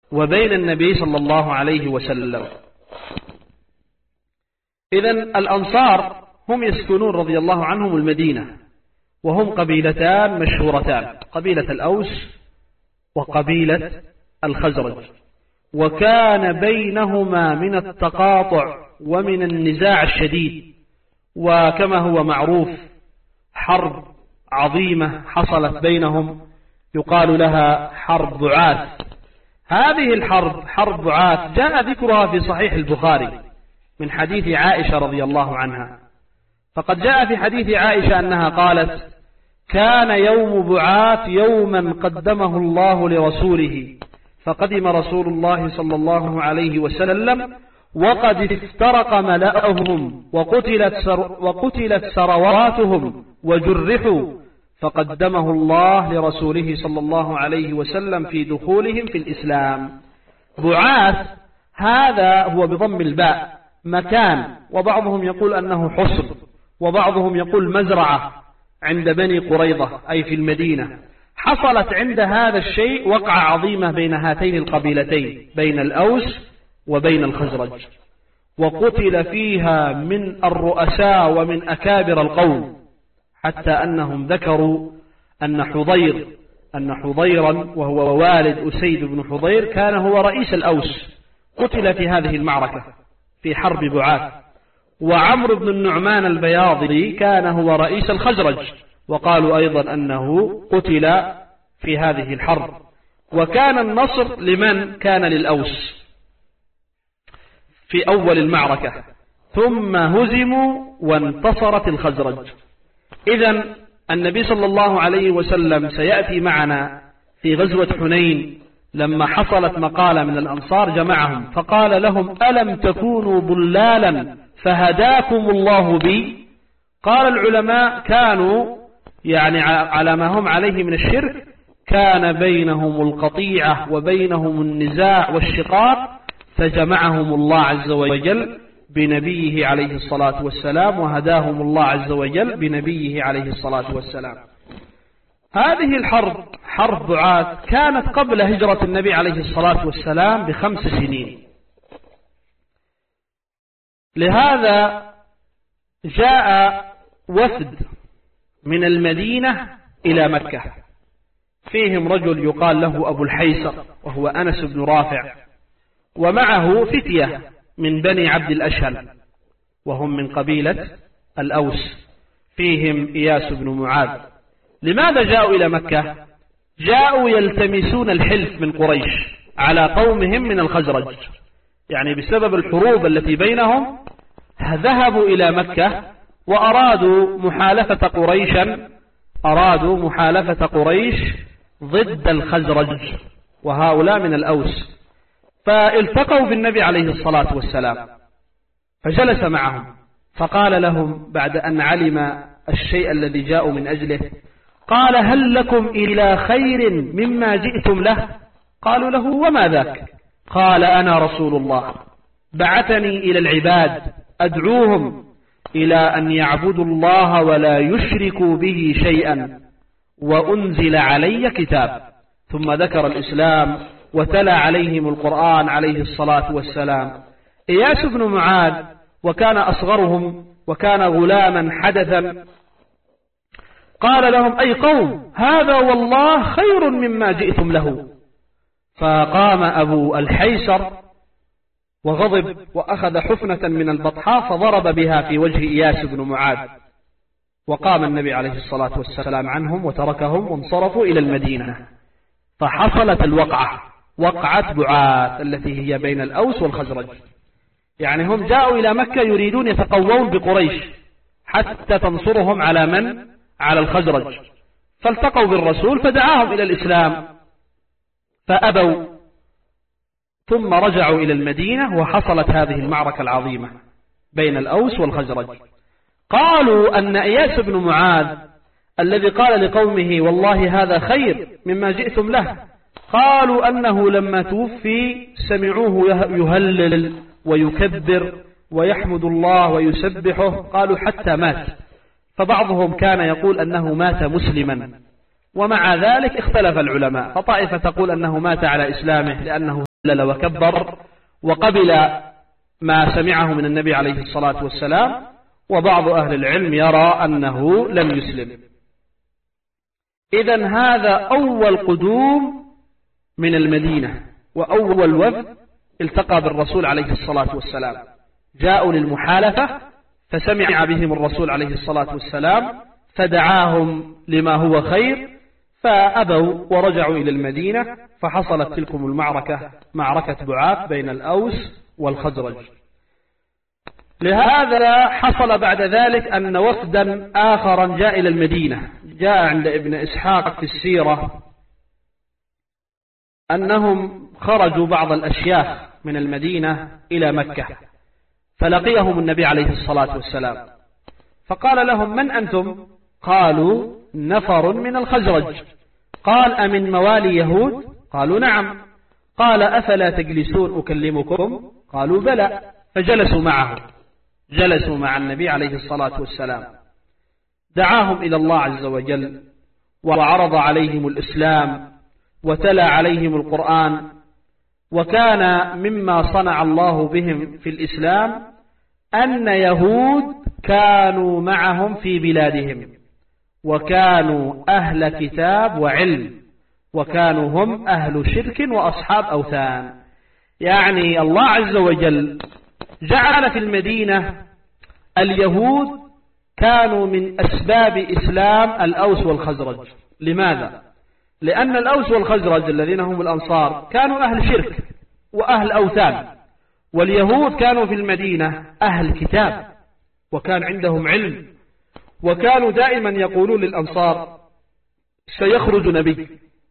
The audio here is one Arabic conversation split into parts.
وبين النبي صلى الله عليه وسلم. إذن الأنصار هم يسكنون رضي الله عنهم المدينة، وهم قبيلتان مشهورتان، قبيلة الأوس وقبيلة الخزرج، وكان بينهما من التقاطع ومن النزاع الشديد، وكما هو معروف حرب عظيمة حصلت بينهم يقال لها حرب بعاث. هذه الحرب حرب بعاث جاء ذكرها في صحيح البخاري من حديث عائشة رضي الله عنها، فقد جاء في حديث عائشة أنها قالت: كان يوم بعاث يوما قدمه الله لرسوله، فقدم رسول الله صلى الله عليه وسلم وقد افترق ملأهم وقتلت ثرواتهم وجرحوا، فقدمه الله لرسوله صلى الله عليه وسلم في دخولهم في الإسلام. بعاث هذا هو بضم الباء مكان، وبعضهم يقول أنه حصر، وبعضهم يقول مزرعة عند بني قريظة أي في المدينة. حصلت عند هذا الشيء وقعة عظيمة بين هاتين القبيلتين، بين الأوس وبين الخزرج، وقتل فيها من الرؤساء ومن أكابر القوم، حتى أنهم ذكروا أن حضيرا وهو والد أسيد بن حضير كان هو رئيس الأوس، قتل في هذه المعركة في حرب بعاث. وعمرو بن النعمان البياضي كان هو رئيس الخزرج، وقالوا أيضا أنه قتل في هذه الحرب. وكان النصر لمن؟ كان للأوس في أول المعركة، ثم هزموا وانتصرت الخزرج. إذن النبي صلى الله عليه وسلم سيأتي معنا في غزوة حنين لما حصلت مقالة من الأنصار جمعهم فقال لهم: ألم تكونوا ضلالا فهداكم الله بي؟ قال العلماء: كانوا يعني على ما هم عليه من الشرك، كان بينهم القطيعة وبينهم النزاع والشقاق، فجمعهم الله عز وجل بنبيه عليه الصلاة والسلام، وهداهم الله عز وجل بنبيه عليه الصلاة والسلام. هذه الحرب حرب بعاث كانت قبل هجرة النبي عليه الصلاة والسلام ب5 سنين. لهذا جاء وفد من المدينة إلى مكة، فيهم رجل يقال له أبو الحيسر وهو أنس بن رافع، ومعه فتية من بني عبد الأشهل وهم من قبيلة الأوس، فيهم إياس بن معاذ. لماذا جاءوا إلى مكة؟ جاءوا يلتمسون الحلف من قريش على قومهم من الخزرج، يعني بسبب الحروب التي بينهم ذهبوا إلى مكة وأرادوا محالفة قريش ضد الخزرج، وهؤلاء من الأوس. فالتقوا بالنبي عليه الصلاة والسلام، فجلس معهم فقال لهم بعد أن علم الشيء الذي جاءوا من أجله، قال: هل لكم إلى خير مما جئتم له؟ قالوا له: وما ذاك؟ قال: أنا رسول الله بعثني إلى العباد أدعوهم إلى أن يعبدوا الله ولا يشركوا به شيئا، وأنزل علي كتاب. ثم ذكر الإسلام وتلا عليهم القرآن عليه الصلاة والسلام. إياس بن معاذ وكان أصغرهم وكان غلاما حدثا، قال لهم: أي قوم، هذا والله خير مما جئتم له. فقام أبو الحيسر وغضب وأخذ حفنة من البطحاء فضرب بها في وجه إياس بن معاذ، وقام النبي عليه الصلاة والسلام عنهم وتركهم وانصرفوا إلى المدينة. فحصلت الوقعة، وقعة بعاث التي هي بين الأوس والخزرج. يعني هم جاءوا إلى مكة يريدون يتقوون بقريش حتى تنصرهم على من؟ على الخزرج. فالتقوا بالرسول فدعاهم إلى الإسلام فأبوا، ثم رجعوا إلى المدينة وحصلت هذه المعركة العظيمة بين الأوس والخزرج. قالوا أن إياس بن معاذ الذي قال لقومه: والله هذا خير مما جئتم له، قالوا أنه لما توفي سمعوه يهلل ويكبر ويحمد الله ويسبحه، قالوا حتى مات. فبعضهم كان يقول أنه مات مسلما، ومع ذلك اختلف العلماء، فطائفة تقول أنه مات على إسلامه لأنه هلل وكبر وقبل ما سمعه من النبي عليه الصلاة والسلام، وبعض أهل العلم يرى أنه لم يسلم. إذن هذا أول قدوم من المدينة وأول وفد التقى بالرسول عليه الصلاة والسلام، جاءوا للمحالفة فسمع بهم الرسول عليه الصلاة والسلام فدعاهم لما هو خير فأبوا ورجعوا إلى المدينة، فحصلت تلكم المعركة، معركة بعاث بين الأوس والخزرج. لهذا حصل بعد ذلك أن وفدا آخر جاء إلى المدينة، جاء عند ابن إسحاق في السيرة أنهم خرجوا بعض الأشياخ من المدينة إلى مكة، فلقيهم النبي عليه الصلاة والسلام فقال لهم: من أنتم؟ قالوا: نفر من الخزرج. قال: أمن موالي يهود؟ قالوا: نعم. قال: أفلا تجلسون أكلمكم؟ قالوا: بلى. فجلسوا معه، جلسوا مع النبي عليه الصلاة والسلام، دعاهم إلى الله عز وجل وعرض عليهم الإسلام وتلا عليهم القرآن. وكان مما صنع الله بهم في الإسلام أن يهود كانوا معهم في بلادهم، وكانوا أهل كتاب وعلم، وكانوا هم أهل شرك وأصحاب أوثان. يعني الله عز وجل جعل في المدينة اليهود كانوا من أسباب إسلام الأوس والخزرج. لماذا؟ لأن الأوس والخزرج الذين هم الأنصار كانوا أهل شرك وأهل أوثان، واليهود كانوا في المدينة أهل كتاب وكان عندهم علم، وكانوا دائما يقولون للأنصار: سيخرج نبي،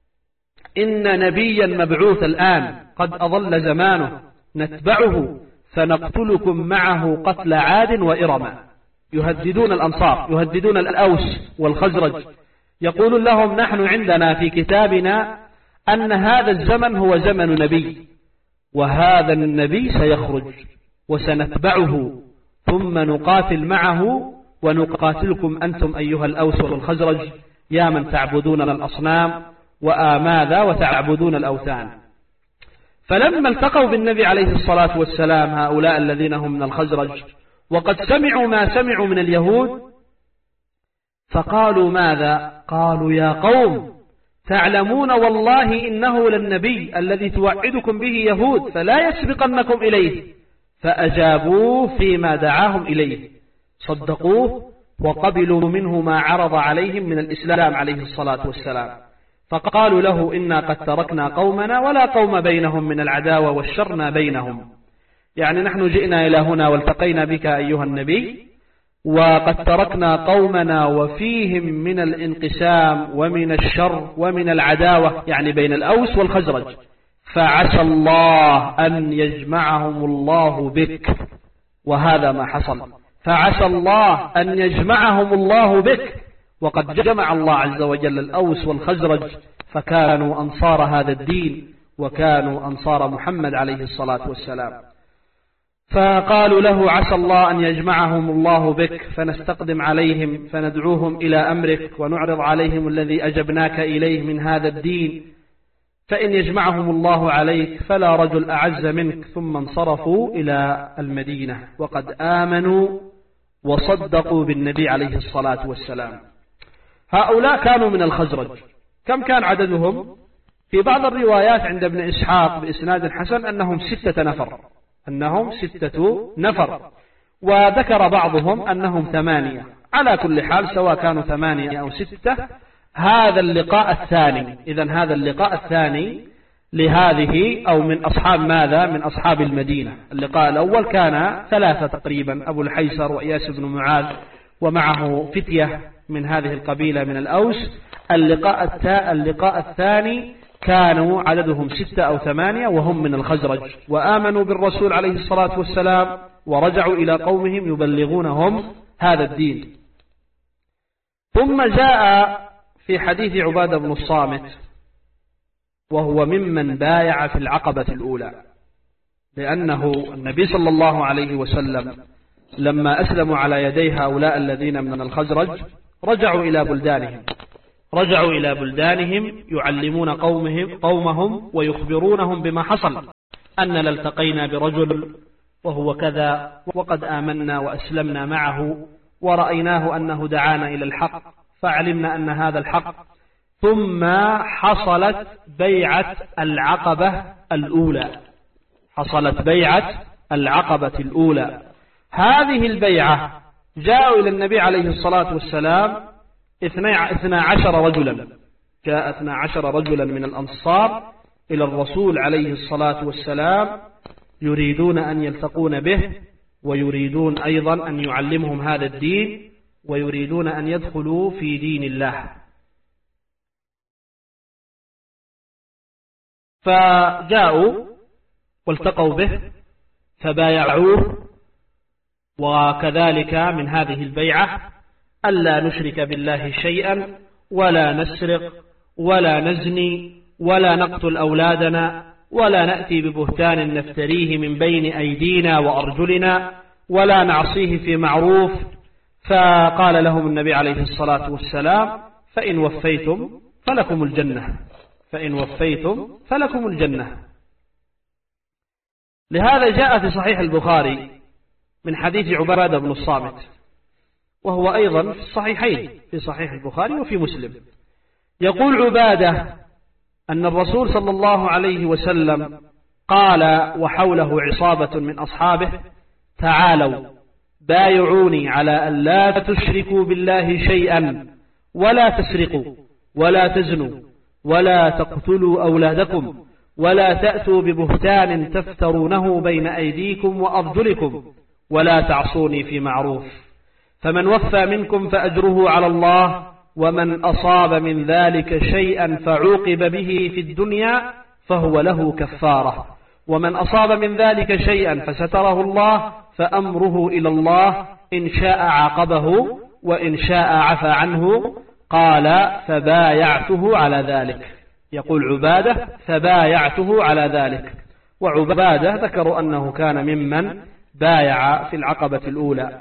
إن نبيا مبعوث الآن قد أضل زمانه، نتبعه فنقتلكم معه قتل عاد وإرم. يهددون الأنصار، يهددون الأوس والخزرج، يقولون لهم: نحن عندنا في كتابنا أن هذا الزمن هو زمن نبي، وهذا النبي سيخرج وسنتبعه ثم نقاتل معه ونقاتلكم أنتم أيها الأوس والخزرج يا من تعبدون الأصنام وآماذا وتعبدون الأوثان. فلما التقوا بالنبي عليه الصلاة والسلام هؤلاء الذين هم من الخزرج وقد سمعوا ما سمعوا من اليهود، فقالوا ماذا؟ قالوا: يا قوم تعلمون والله إنه للنبي الذي توعدكم به يهود، فلا يسبقنكم إليه. فأجابوه فيما دعاهم إليه، صدقوه وقبلوا منه ما عرض عليهم من الإسلام عليه الصلاة والسلام. فقالوا له: إنا قد تركنا قومنا ولا قوم بينهم من العداوة والشر ما بينهم. يعني نحن جئنا إلى هنا والتقينا بك أيها النبي، وقد تركنا قومنا وفيهم من الانقسام ومن الشر ومن العداوة، يعني بين الأوس والخزرج، فعسى الله أن يجمعهم الله بك. وهذا ما حصل، فعسى الله أن يجمعهم الله بك. وقد جمع الله عز وجل الأوس والخزرج، فكانوا أنصار هذا الدين وكانوا أنصار محمد عليه الصلاة والسلام. فقالوا له: عسى الله أن يجمعهم الله بك، فنستقدم عليهم فندعوهم إلى أمرك ونعرض عليهم الذي أجبناك إليه من هذا الدين، فإن يجمعهم الله عليك فلا رجل أعز منك. ثم انصرفوا إلى المدينة وقد آمنوا وصدقوا بالنبي عليه الصلاة والسلام. هؤلاء كانوا من الخزرج. كم كان عددهم؟ في بعض الروايات عند ابن إسحاق بإسناد حسن أنهم 6 نفر، أنهم 6 نفر، وذكر بعضهم أنهم 8. على كل حال سواء كانوا 8 أو 6، هذا اللقاء الثاني. إذن هذا اللقاء الثاني لهذه أو من أصحاب ماذا؟ من أصحاب المدينة. اللقاء الأول كان 3 تقريبا، أبو الحيسر وإياس بن معاذ ومعه فتية من هذه القبيلة من الأوس. اللقاء الثاني كانوا عددهم 6 أو 8 وهم من الخزرج، وآمنوا بالرسول عليه الصلاة والسلام ورجعوا إلى قومهم يبلغونهم هذا الدين. ثم جاء في حديث عبادة بن الصامت، وهو ممن بايع في العقبة الأولى، لأنه النبي صلى الله عليه وسلم لما أسلموا على يدي هؤلاء الذين من الخزرج رجعوا إلى بلدانهم يعلمون قومهم ويخبرونهم بما حصل. أننا التقينا برجل وهو كذا وقد آمنا وأسلمنا معه ورأيناه أنه دعانا إلى الحق فعلمنا أن هذا الحق، ثم حصلت بيعة العقبة الأولى. حصلت بيعة العقبة الأولى. هذه البيعة جاءوا إلى النبي عليه الصلاة والسلام 12 رجلا، جاء 12 رجلا من الأنصار إلى الرسول عليه الصلاة والسلام يريدون أن يلتقون به، ويريدون أيضا أن يعلمهم هذا الدين، ويريدون أن يدخلوا في دين الله. فجاءوا والتقوا به فبايعوه، وكذلك من هذه البيعة ألا نشرك بالله شيئا ولا نسرق ولا نزني ولا نقتل أولادنا ولا نأتي ببهتان نفتريه من بين أيدينا وأرجلنا ولا نعصيه في معروف. فقال لهم النبي عليه الصلاة والسلام: فإن وفيتم فلكم الجنة، فإن وفيتم فلكم الجنة. لهذا جاء في صحيح البخاري من حديث عبادة بن الصامت، وهو أيضا في الصحيحين في صحيح البخاري وفي مسلم، يقول عبادة أن الرسول صلى الله عليه وسلم قال وحوله عصابة من أصحابه: تعالوا بايعوني على أن لا تشركوا بالله شيئا ولا تسرقوا ولا تزنوا ولا تقتلوا أولادكم ولا تأتوا ببهتان تفترونه بين أيديكم وأرجلكم ولا تعصوني في معروف، فمن وفى منكم فأجره على الله، ومن أصاب من ذلك شيئا فعوقب به في الدنيا فهو له كفارة، ومن أصاب من ذلك شيئا فستره الله فأمره إلى الله، إن شاء عاقبه وإن شاء عفى عنه. قال: فبايعته على ذلك. يقول عبادة: فبايعته على ذلك. وعبادة ذكروا أنه كان ممن بايع في العقبة الأولى.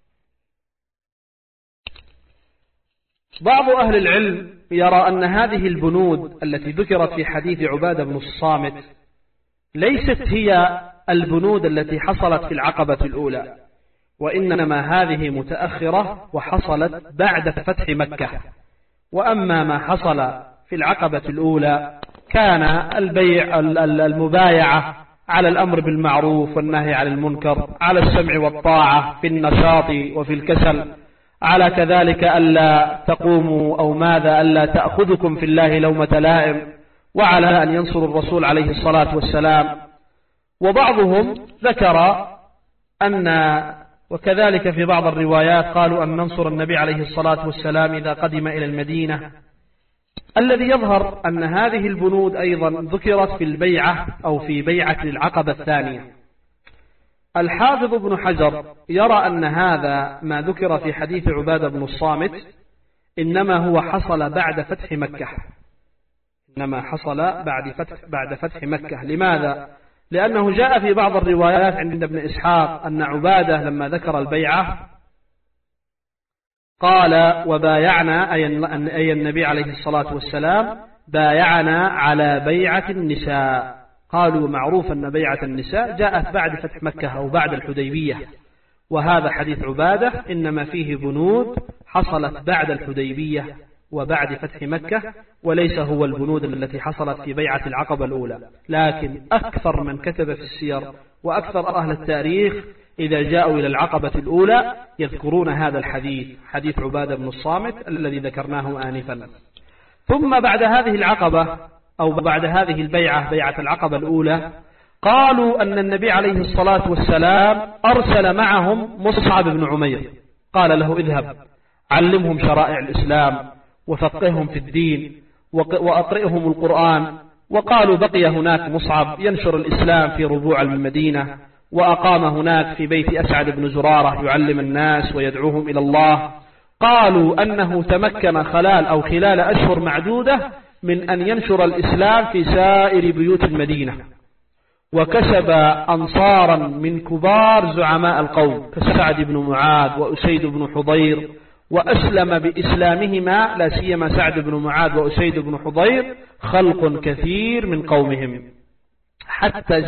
بعض أهل العلم يرى أن هذه البنود التي ذكرت في حديث عبادة بن الصامت ليست هي البنود التي حصلت في العقبة الأولى، وإنما هذه متأخرة وحصلت بعد فتح مكة. وأما ما حصل في العقبة الأولى كان البيع المبايعة على الأمر بالمعروف والنهي عن المنكر، على السمع والطاعة في النشاط وفي الكسل، على كذلك ألا تقوموا أو ماذا ألا تأخذكم في الله لومة لائم، وعلى أن ينصر الرسول عليه الصلاة والسلام. وبعضهم ذكر أن وكذلك في بعض الروايات قالوا أن ننصر النبي عليه الصلاة والسلام إذا قدم إلى المدينة. الذي يظهر أن هذه البنود أيضا ذكرت في البيعة أو في بيعة العقبة الثانية. الحافظ ابن حجر يرى أن هذا ما ذكر في حديث عبادة بن الصامت إنما هو حصل بعد فتح مكة، إنما حصل بعد فتح مكة. لماذا؟ لأنه جاء في بعض الروايات عند ابن إسحاق أن عبادة لما ذكر البيعة قال: وبايعنا أي النبي عليه الصلاة والسلام بايعنا على بيعة النساء. قالوا معروف أن بيعة النساء جاءت بعد فتح مكة أو بعد الحديبية، وهذا حديث عبادة إنما فيه بنود حصلت بعد الحديبية وبعد فتح مكة، وليس هو البنود التي حصلت في بيعة العقبة الأولى. لكن أكثر من كتب في السير وأكثر أهل التاريخ إذا جاءوا إلى العقبة الأولى يذكرون هذا الحديث، حديث عبادة بن الصامت الذي ذكرناه آنفا. ثم بعد هذه العقبة أو بعد هذه البيعة، بيعة العقبة الأولى، قالوا أن النبي عليه الصلاة والسلام أرسل معهم مصعب بن عمير، قال له: اذهب علمهم شرائع الإسلام وفقههم في الدين وأقرئهم القرآن. وقالوا بقي هناك مصعب ينشر الإسلام في ربوع المدينة، وأقام هناك في بيت أسعد بن زرارة يعلم الناس ويدعوهم إلى الله. قالوا أنه تمكن خلال أشهر معدودة من أن ينشر الإسلام في سائر بيوت المدينة، وكسب أنصارا من كبار زعماء القوم كسعد بن معاذ وأسيد بن حضير، وأسلم بإسلامهما لا سيما سعد بن معاذ وأسيد بن حضير خلق كثير من قومهم، حتى